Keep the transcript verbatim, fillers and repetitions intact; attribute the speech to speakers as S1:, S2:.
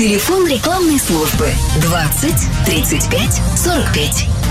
S1: Телефон рекламной службы двадцать тридцать пять сорок пять.